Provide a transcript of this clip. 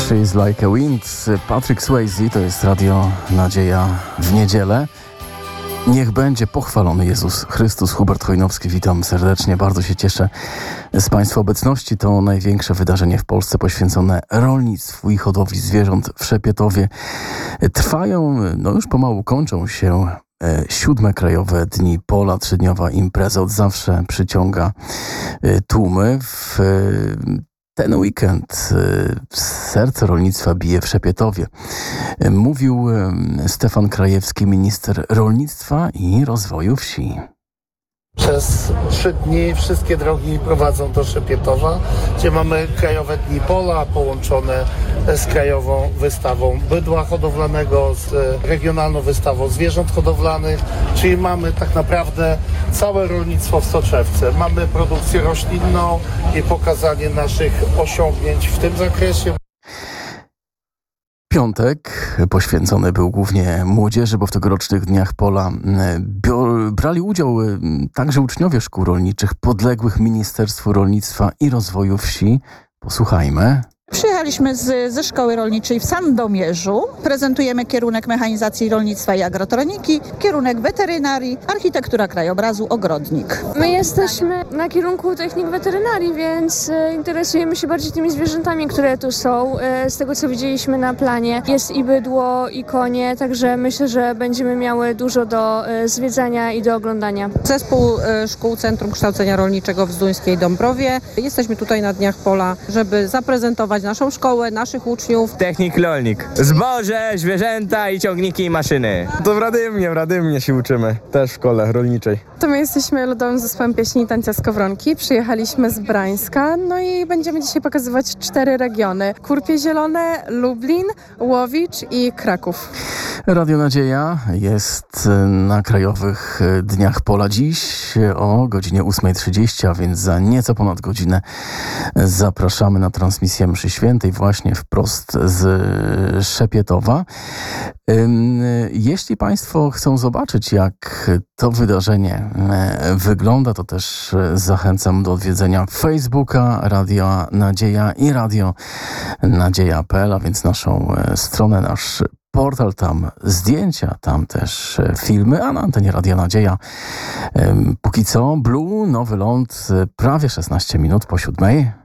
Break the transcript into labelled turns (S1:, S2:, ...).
S1: She's Like a Wind. Patrick Swayze, to jest Radio Nadzieja w niedzielę. Niech będzie pochwalony Jezus Chrystus. Hubert Chojnowski, witam serdecznie. Bardzo się cieszę z Państwa obecności. To największe wydarzenie w Polsce poświęcone rolnictwu i hodowli zwierząt w Szepietowie. Trwają, już pomału kończą się 7. Krajowe Dni Pola. 3-dniowa impreza od zawsze przyciąga tłumy. W ten weekend serce rolnictwa bije w Szepietowie. Mówił Stefan Krajewski, minister rolnictwa i rozwoju wsi.
S2: Przez 3 dni wszystkie drogi prowadzą do Szepietowa, gdzie mamy Krajowe Dni Pola połączone z Krajową Wystawą Bydła Hodowlanego, z regionalną wystawą zwierząt hodowlanych, czyli mamy tak naprawdę całe rolnictwo w soczewce. Mamy produkcję roślinną i pokazanie naszych osiągnięć w tym zakresie.
S1: Piątek poświęcony był głównie młodzieży, bo w tegorocznych Dniach Pola brali udział także uczniowie szkół rolniczych podległych Ministerstwu Rolnictwa i Rozwoju Wsi. Posłuchajmy.
S3: Przyjechaliśmy ze szkoły rolniczej w Sandomierzu. Prezentujemy kierunek mechanizacji rolnictwa i agrotroniki, kierunek weterynarii, architektura krajobrazu, ogrodnik.
S4: My jesteśmy na kierunku technik weterynarii, więc interesujemy się bardziej tymi zwierzętami, które tu są. Z tego, co widzieliśmy na planie, jest i bydło, i konie, także myślę, że będziemy miały dużo do zwiedzania i do oglądania.
S5: Zespół Szkół Centrum Kształcenia Rolniczego w Zduńskiej Dąbrowie. Jesteśmy tutaj na Dniach Pola, żeby zaprezentować naszą szkołę, naszych uczniów.
S6: Technik rolnik. Zboże, zwierzęta i ciągniki i maszyny. To w Radymnie się uczymy. Też w szkole rolniczej.
S7: To my jesteśmy Ludowym Zespołem Pieśni i Tańca Skowronki. Przyjechaliśmy z Brańska, i będziemy dzisiaj pokazywać 4 regiony. Kurpie Zielone, Lublin, Łowicz i Kraków.
S1: Radio Nadzieja jest na Krajowych Dniach Pola dziś o godzinie 8:30, a więc za nieco ponad godzinę zapraszamy na transmisję mszy świętej właśnie wprost z Szepietowa. Jeśli Państwo chcą zobaczyć, jak to wydarzenie wygląda, to też zachęcam do odwiedzenia Facebooka Radio Nadzieja i Radio Nadzieja.pl, a więc naszą stronę, nasz portal, tam zdjęcia, tam też filmy, a na antenie Radia Nadzieja póki co Blue, Nowy Ląd, prawie 16 minut po 7.